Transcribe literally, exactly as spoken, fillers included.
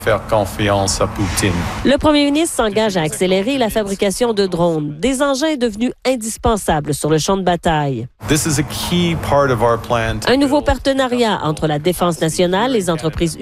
faire confiance à Poutine. Le premier ministre s'engage à accélérer la fabrication de drones, des engins devenus indispensables sur le champ de bataille. This is a key part of our plan to Un nouveau build- partenariat entre la Défense nationale, les entreprises